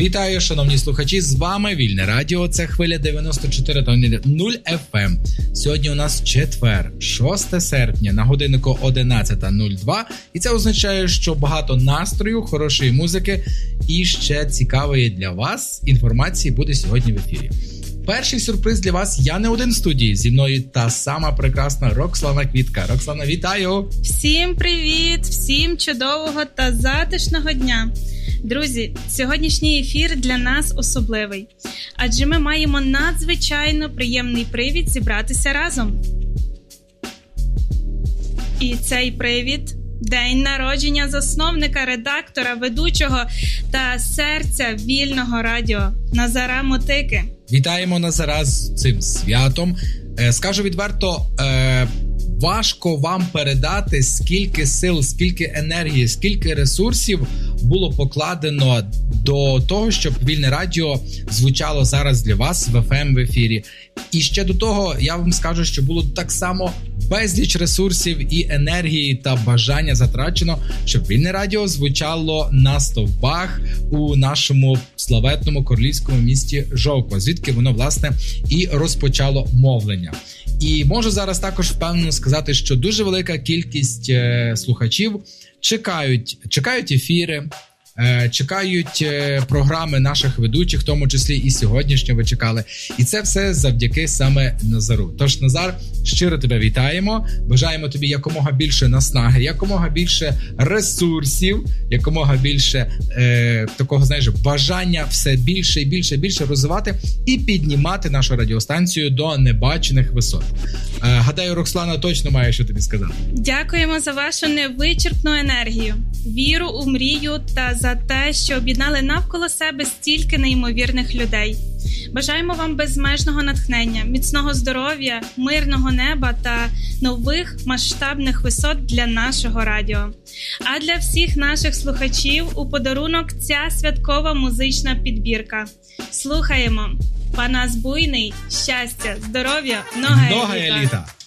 Вітаю, шановні слухачі, з вами Вільне Радіо, це хвиля 94.0 FM. Сьогодні у нас четвер, 6 серпня, на годиннику 11:02, і це означає, що багато настрою, хорошої музики і ще цікавої для вас інформації буде сьогодні в ефірі. Перший сюрприз для вас, я не один в студії, зі мною та сама прекрасна Роксолана Квітка. Роксолана, вітаю! Всім привіт, всім чудового та затишного дня! Друзі, сьогоднішній ефір для нас особливий, адже ми маємо надзвичайно приємний привід зібратися разом. І цей привід – день народження засновника, редактора, ведучого та серця вільного радіо Назара Мотики. Вітаємо Назара з цим святом. Скажу відверто, важко вам передати, скільки сил, скільки енергії, скільки ресурсів було покладено до того, щоб Вільне Радіо звучало зараз для вас в FM в ефірі. І ще до того я вам скажу, що було так само безліч ресурсів і енергії та бажання затрачено, щоб Вільне Радіо звучало на стовбах у нашому славетному королівському місті Жовква, звідки воно, власне, і розпочало мовлення. І можу зараз також впевнено сказати, що дуже велика кількість слухачів чекають ефіри, чекають програми наших ведучих, в тому числі і сьогоднішньо ви чекали. І це все завдяки саме Назару. Тож, Назар, щиро тебе вітаємо, бажаємо тобі якомога більше наснаги, якомога більше ресурсів, якомога більше такого, знаєш, бажання все більше і більше і більше розвивати і піднімати нашу радіостанцію до небачених висот. Гадаю, Роксолана точно має що тобі сказати. Дякуємо за вашу невичерпну енергію, віру у мрію та за те, що об'єднали навколо себе стільки неймовірних людей. Бажаємо вам безмежного натхнення, міцного здоров'я, мирного неба та нових масштабних висот для нашого радіо. А для всіх наших слухачів у подарунок ця святкова музична підбірка. Слухаємо. Панас Буйний, щастя, здоров'я, много еліта.